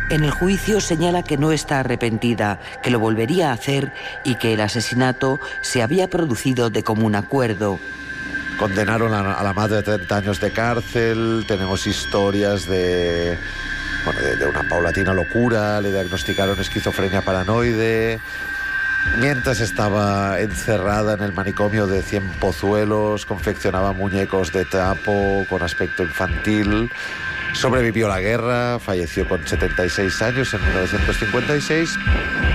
En el juicio señala que no está arrepentida, que lo volvería a hacer y que el asesinato se había producido de común acuerdo. Condenaron a la madre a 30 años de cárcel. Tenemos historias de una paulatina locura. Le diagnosticaron esquizofrenia paranoide. Mientras estaba encerrada en el manicomio de Cienpozuelos, confeccionaba muñecos de trapo con aspecto infantil. Sobrevivió la guerra, falleció con 76 años en 1956